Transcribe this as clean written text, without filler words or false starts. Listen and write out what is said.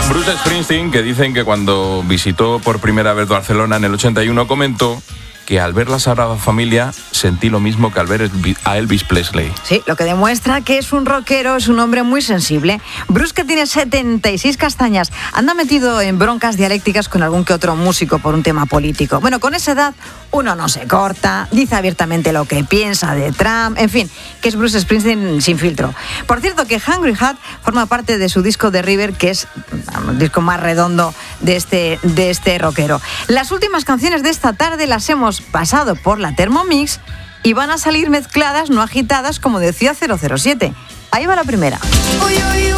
Bruce Springsteen, que dicen que cuando visitó por primera vez Barcelona en el 81, comentó que al ver la Sagrada Familia sentí lo mismo que al ver a Elvis Presley. Sí, lo que demuestra que es un rockero, es un hombre muy sensible. Bruce, que tiene 76 castañas, anda metido en broncas dialécticas con algún que otro músico por un tema político. Bueno, con esa edad uno no se corta, dice abiertamente lo que piensa de Trump, en fin, que es Bruce Springsteen sin filtro. Por cierto, que Hungry Heart forma parte de su disco de River, que es el disco más redondo de este rockero. Las últimas canciones de esta tarde las hemos pasado por la Thermomix y van a salir mezcladas, no agitadas, como decía 007. Ahí va la primera. Uy, uy,